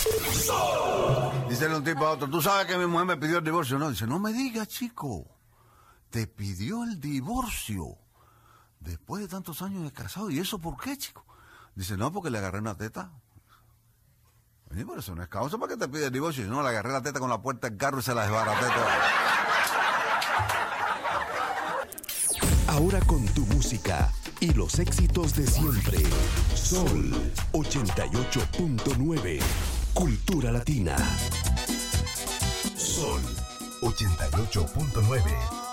Dice un tipo a otro, ¿tú sabes que mi mujer me pidió el divorcio? No, dice, no me digas, chico. Te pidió el divorcio después de tantos años de casado. ¿Y eso por qué, chico? Dice, no, porque le agarré una teta. Oye, pero eso no es causa para que te pide el divorcio. No, le agarré la teta con la puerta del carro y se la desbaraté toda. Ahora con tu música y los éxitos de siempre. Sol 88.9. Cultura Latina. Sol 88.9.